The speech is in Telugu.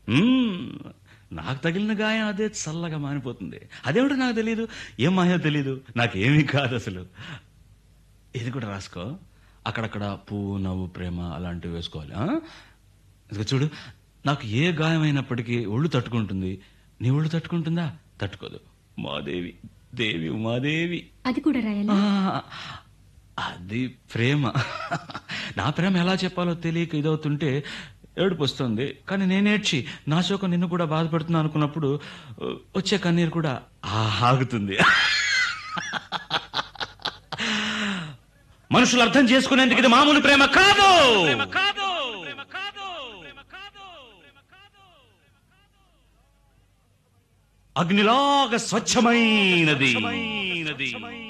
నాకు తగిలిన గాయం అదే చల్లగా మానిపోతుంది. అదేమిటో నాకు తెలీదు, ఏం మాయో తెలీదు, నాకేమీ కాదు అసలు. ఇది కూడా రాసుకో. అక్కడక్కడ పువ్వు, నవ్వు, ప్రేమ అలాంటివి వేసుకోవాలి. ఇదిగో చూడు, నాకు ఏ గాయమైనప్పటికీ ఒళ్ళు తట్టుకుంటుంది. నీ ఒళ్ళు తట్టుకుంటుందా? తట్టుకోదు. మాదేవి, దేవి ఉమాదేవి. అది కూడా రాయాలా? అది ప్రేమ. నా ప్రేమ ఎలా చెప్పాలో తెలియక ఇదవుతుంటే ఏడుపు వస్తుంది. కానీ నేనేడ్చి నా శోకం నిన్ను కూడా బాధపడుతున్నా అనుకున్నప్పుడు వచ్చే కన్నీరు కూడా ఆగుతుంది. మనుషులు అర్థం చేసుకునేందుకు ఇది మామూలు ప్రేమ కాదు. అగ్నిలాగా స్వచ్ఛమైనది.